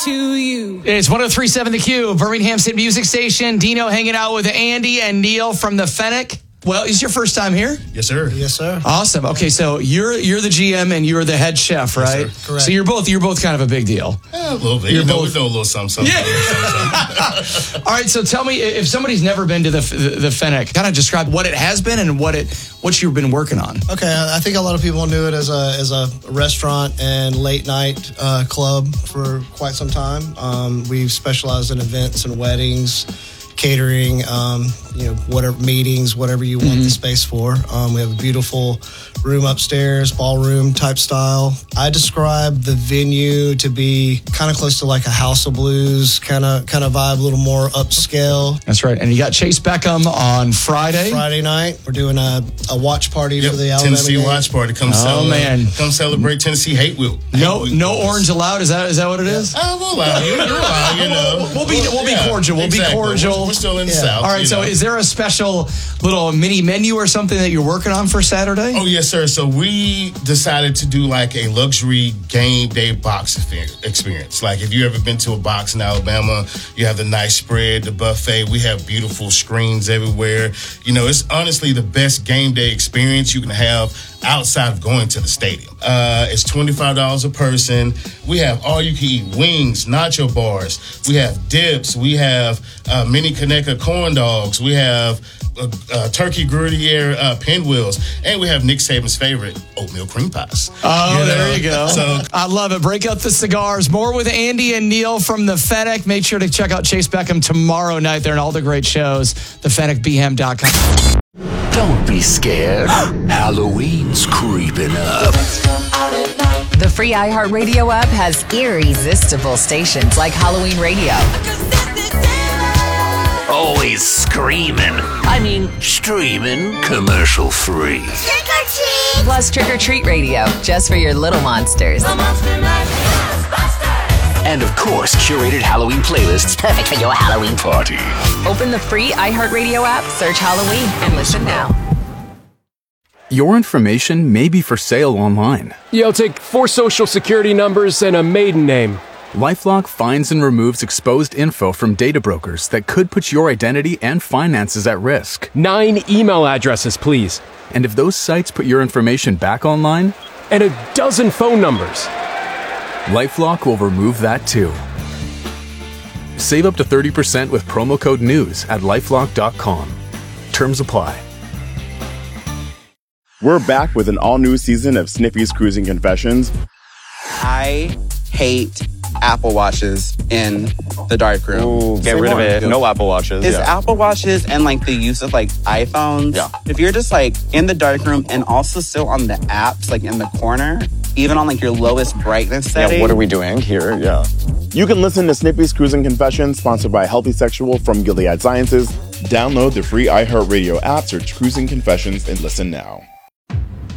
to you. It's 103.7 The Q, Birmingham's hit music station. Dino hanging out with Andy and Neil from the Fennec. Well, is your first time here? Yes, sir. Yes, sir. Awesome. Okay, so you're the GM and you're the head chef, right? Yes, correct. So you're both kind of a big deal. Yeah, a little bit. You're We both- know a little something. Yeah. All right, so tell me, if somebody's never been to the Fennec, kind of describe what it has been and what you've been working on. Okay, I think a lot of people knew it as a restaurant and late night club for quite some time. We've specialized in events and weddings, catering, whatever meetings, whatever you want the space for. We have a beautiful room upstairs, ballroom type style. I describe the venue to be kind of close to like a House of Blues kind of vibe, a little more upscale. That's right. And you got Chase Beckham on Friday Night, we're doing a watch party for the Alabama Tennessee game. watch party. Come celebrate Tennessee hate week. No orange allowed. Is that what it is? We'll allow you. You're allowed, you know. We'll be cordial. We'll be cordial. We're still in the South. All right. So is there a special little mini menu or something that you're working on for Saturday? Oh, yes, sir. So we decided to do like a luxury game day box experience. Like if you ever been to a box in Alabama, you have the nice spread, the buffet. We have beautiful screens everywhere. You know, it's honestly the best game day experience you can have outside of going to the stadium. It's $25 a person. We have all you can eat wings, nacho bars. We have dips. We have mini Conecuh corn dogs. We have turkey gruyere pinwheels, and we have Nick Saban's favorite, oatmeal cream pies. Oh, there you go. So I love it. Break out the cigars. More with Andy and Neil from the Fennec. Make sure to check out Chase Beckham tomorrow night. They're in all the great shows. TheFennecBM.com. Don't be scared. Halloween's creeping up. The free iHeartRadio app has irresistible stations like Halloween Radio. Always screaming. I mean, streaming commercial free. Trick or treat! Plus Trick or Treat Radio, just for your little monsters. And of course, curated Halloween playlists perfect for your Halloween party. Open the free iHeartRadio app, search Halloween, and listen now. Your information may be for sale online. You'll take 4 social security numbers and a maiden name. LifeLock finds and removes exposed info from data brokers that could put your identity and finances at risk. 9 email addresses, please. And if those sites put your information back online, And a dozen phone numbers. LifeLock will remove that too. Save up to 30% with promo code NEWS at LifeLock.com. Terms apply. We're back with an all-new season of Sniffy's Cruising Confessions. I hate Apple Watches in the darkroom. Ooh, get rid of it. No Apple Watches. Is Apple Watches and like the use of like iPhones. Yeah. If you're just like in the darkroom and also still on the apps, like in the corner, even on like your lowest brightness setting. Yeah, what are we doing here? Yeah. You can listen to Snippy's Cruising Confessions, sponsored by Healthy Sexual from Gilead Sciences. Download the free iHeartRadio app, search Cruising Confessions, and listen now.